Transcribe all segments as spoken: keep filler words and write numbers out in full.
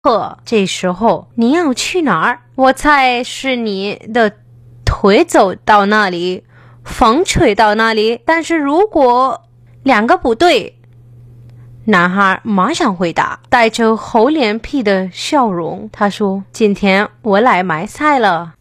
呵，这时候你要去哪儿？我猜是你的腿走到那里，风吹到那里。但是如果两个不对，男孩马上回答，带着厚脸皮的笑容。他说：“今天我来买菜了。”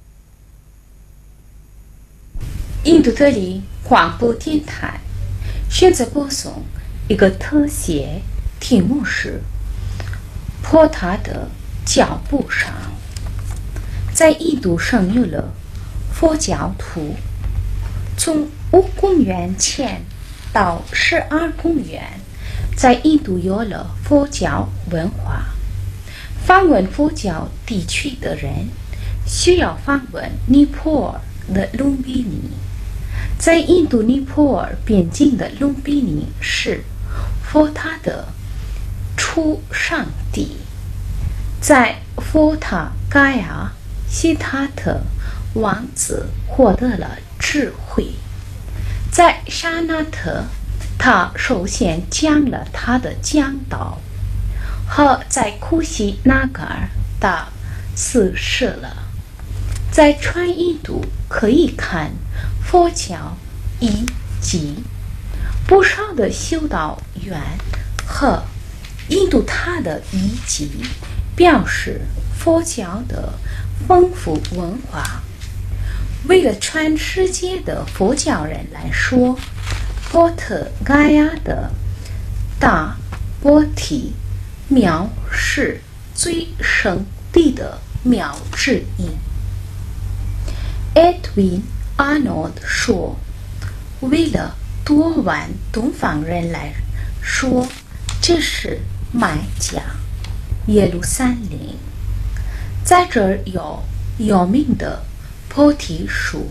印度德里广播电台现在播送一个特写，题目是坡塔的脚步上。在印度生有了佛教徒，从五公元前到十二公元，在印度有了佛教文化。访问佛教地区的人需要访问尼泊尔的卢比尼。在印度尼泊尔边境的卢比尼是佛塔的出生地。在佛塔盖亚，悉达特王子获得了智慧。在沙那特，他首先讲了他的讲道，和在库西纳嘎尔，他死世了。在全印度可以看佛教遗迹，不少的修道院和印度塔的遗迹表示佛教的丰富文化。为了全世界的佛教人来说，波特盖亚的大波提庙是最圣地的庙之一。Edwin Arnold 说，为了多万东方人来说，这是麦加耶路撒冷。在这儿有有名的菩提树。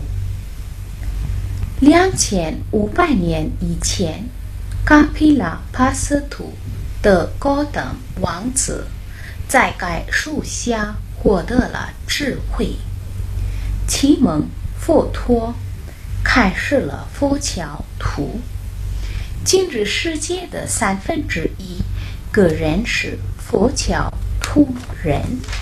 两千五百年以前，卡皮拉帕斯图的高等王子在该树下获得了智慧。启蒙佛陀开始了佛教徒。今日世界的三分之一个人是佛教徒人。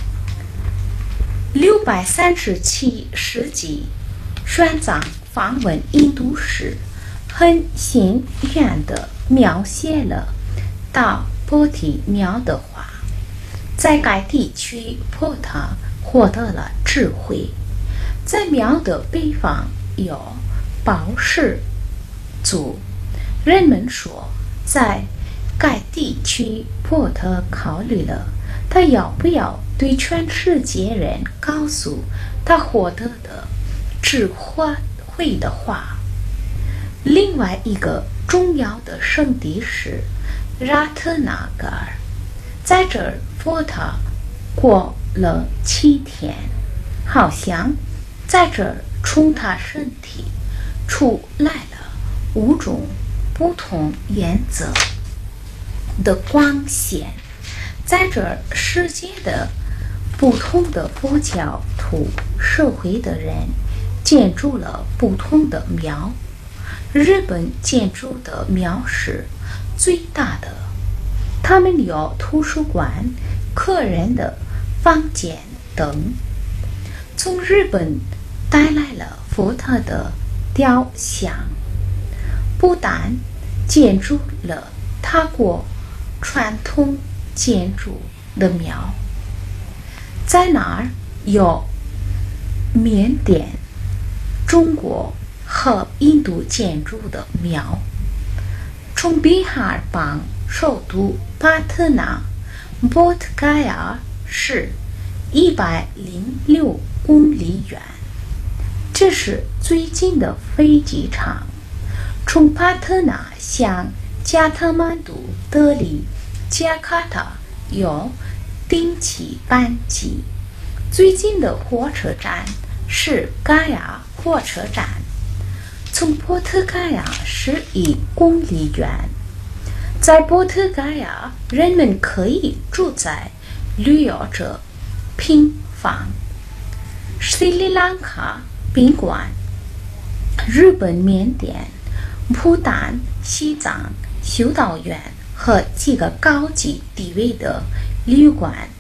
六百三十七世纪，玄奘访问印度时，很幸运地描写了大波提庙的话。在该地区，坡塔获得了智慧。在庙的北方有宝石族，人们说，在该地区波特考虑了他要不要对全世界人告诉他获得的智慧的话。另外一个重要的圣地是拉特纳格尔，在这儿佛塔过了七天，好像在这儿从他身体出来了五种不同颜色的光线。在这儿世界的不同的佛教徒社会的人建筑了不同的庙。日本建筑的庙是最大的，他们有图书馆、客人的房间等。从日本带来了佛塔的雕像，不但建筑了他国传统建筑的庙，在那儿有缅甸、中国和印度建筑的庙。从比哈邦首都帕特纳波特盖亚是一百零六公里远，这是最近的飞机场。从帕特纳向加特曼都、德里、加卡塔有定期班机。最近的火车站是盖亚火车站，从波特盖亚十一公里远。在波特盖亚，人们可以住在旅游者平房、斯里兰卡宾馆、日本、缅甸、不丹、西藏修道院和几个高级地位的旅馆